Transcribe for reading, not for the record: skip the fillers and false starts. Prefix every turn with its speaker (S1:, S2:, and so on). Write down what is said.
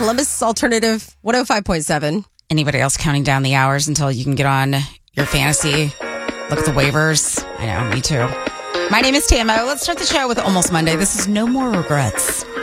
S1: Columbus Alternative 105.7.
S2: Anybody else counting down the hours until you can get on your fantasy? Look at the waivers. I know, me too. My name is Tamo. Let's start the show with Almost Monday. This is No More Regrets.